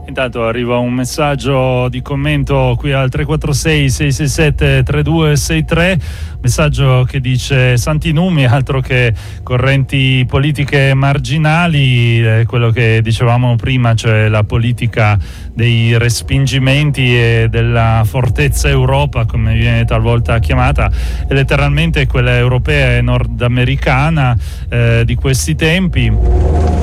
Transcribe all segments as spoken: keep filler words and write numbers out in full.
Intanto arriva un messaggio di commento qui al tre quattro sei sei sei sette tre due sei tre, messaggio che dice: santi numi, altro che correnti politiche marginali, è quello che dicevamo prima, cioè la politica dei respingimenti e della fortezza Europa, come viene talvolta chiamata, è letteralmente quella europea e nordamericana eh, di questi tempi.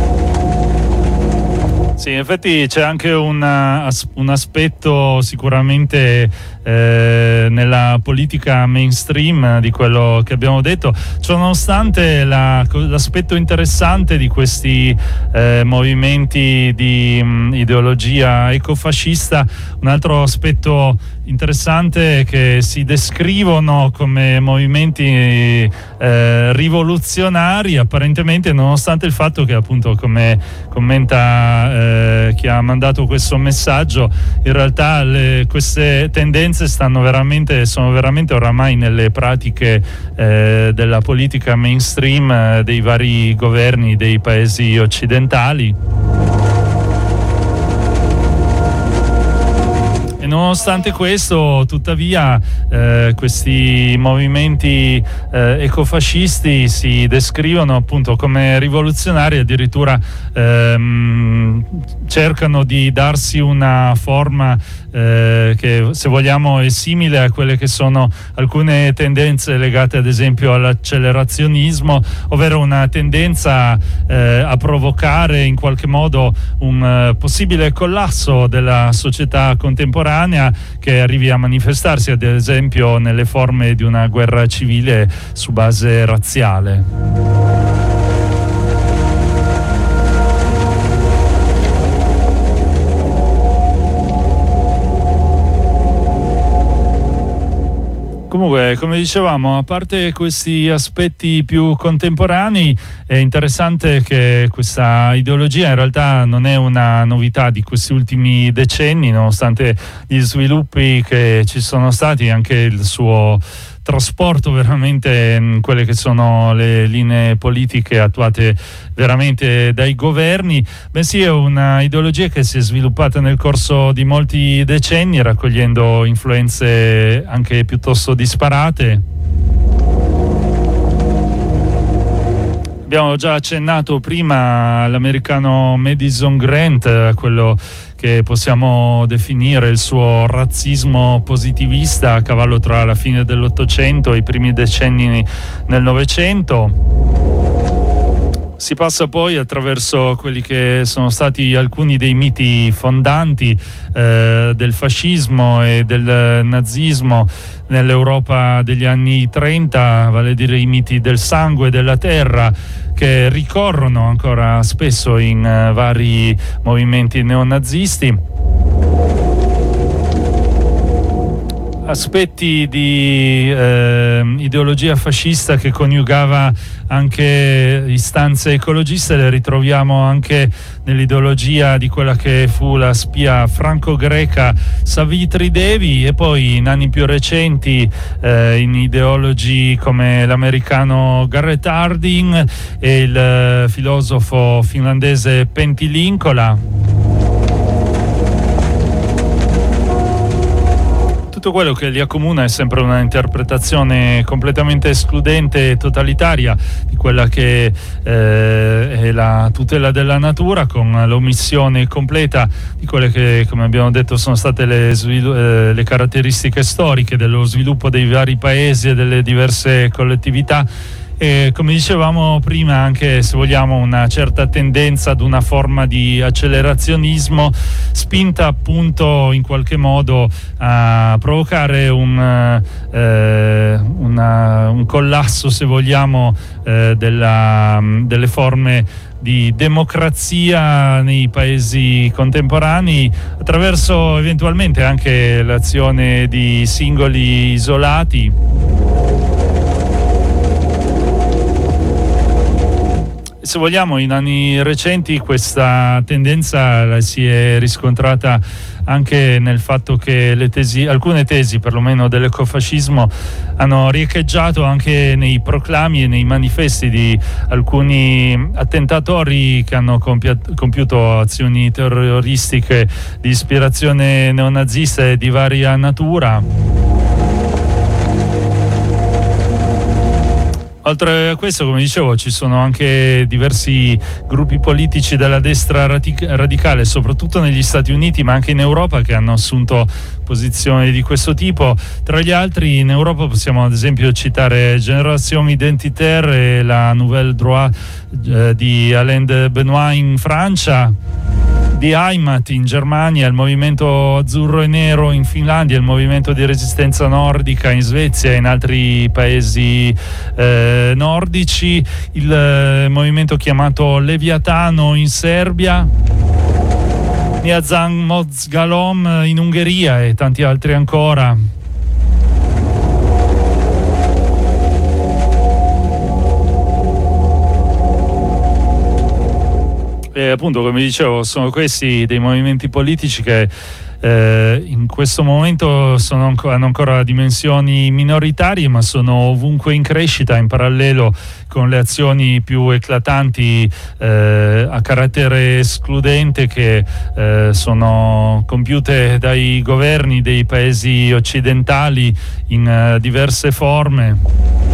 Sì, in effetti c'è anche una, un aspetto sicuramente eh, nella politica mainstream di quello che abbiamo detto, ciononostante la, l'aspetto interessante di questi eh, movimenti di mh, ideologia ecofascista, un altro aspetto interessante è che si descrivono come movimenti eh, rivoluzionari, apparentemente, nonostante il fatto che, appunto, come commenta eh, chi ha mandato questo messaggio, in realtà le, queste tendenze stanno veramente, sono veramente oramai nelle pratiche eh, della politica mainstream eh, dei vari governi dei paesi occidentali. E nonostante questo, tuttavia, eh, questi movimenti eh, ecofascisti si descrivono appunto come rivoluzionari, addirittura ehm, cercano di darsi una forma eh, che, se vogliamo, è simile a quelle che sono alcune tendenze legate ad esempio all'accelerazionismo, ovvero una tendenza eh, a provocare in qualche modo un uh, possibile collasso della società contemporanea, che arrivi a manifestarsi ad esempio nelle forme di una guerra civile su base razziale. Comunque, come dicevamo, a parte questi aspetti più contemporanei, è interessante che questa ideologia in realtà non è una novità di questi ultimi decenni, nonostante gli sviluppi che ci sono stati, anche il suo trasporto veramente in quelle che sono le linee politiche attuate veramente dai governi, bensì è una ideologia che si è sviluppata nel corso di molti decenni, raccogliendo influenze anche piuttosto disparate. Abbiamo già accennato prima all'americano Madison Grant, quello che possiamo definire il suo razzismo positivista a cavallo tra la fine dell'Ottocento e i primi decenni del Novecento. Si passa poi attraverso quelli che sono stati alcuni dei miti fondanti eh, del fascismo e del nazismo nell'Europa degli anni trenta, vale a dire i miti del sangue e della terra, che ricorrono ancora spesso in uh, vari movimenti neonazisti. Aspetti di eh, ideologia fascista che coniugava anche istanze ecologiste le ritroviamo anche nell'ideologia di quella che fu la spia franco-greca Savitri Devi, e poi in anni più recenti eh, in ideologi come l'americano Garrett Hardin e il eh, filosofo finlandese Pentti Linkola. Tutto quello che li accomuna è sempre una interpretazione completamente escludente e totalitaria di quella che eh, è la tutela della natura, con l'omissione completa di quelle che, come abbiamo detto, sono state le, svilu- eh, le caratteristiche storiche dello sviluppo dei vari paesi e delle diverse collettività. E come dicevamo prima, anche, se vogliamo, una certa tendenza ad una forma di accelerazionismo spinta appunto in qualche modo a provocare un, eh, una, un collasso, se vogliamo, eh, della, delle forme di democrazia nei paesi contemporanei, attraverso eventualmente anche l'azione di singoli isolati. Se vogliamo, in anni recenti questa tendenza si è riscontrata anche nel fatto che le tesi, alcune tesi perlomeno dell'ecofascismo hanno riecheggiato anche nei proclami e nei manifesti di alcuni attentatori che hanno compiato, compiuto azioni terroristiche di ispirazione neonazista e di varia natura. Oltre a questo, come dicevo, ci sono anche diversi gruppi politici della destra radic- radicale, soprattutto negli Stati Uniti, ma anche in Europa, che hanno assunto posizioni di questo tipo. Tra gli altri, in Europa possiamo ad esempio citare Génération Identitaire e la Nouvelle Droite eh, di Alain de Benoist in Francia, di Heimat in Germania, il movimento azzurro e nero in Finlandia, il movimento di resistenza nordica in Svezia e in altri paesi eh, nordici, il eh, movimento chiamato Leviatano in Serbia, Niazan Mozgalom in Ungheria e tanti altri ancora. E appunto, come dicevo, sono questi dei movimenti politici che eh, in questo momento sono anco, hanno ancora dimensioni minoritarie, ma sono ovunque in crescita, in parallelo con le azioni più eclatanti eh, a carattere escludente che eh, sono compiute dai governi dei paesi occidentali in eh, diverse forme.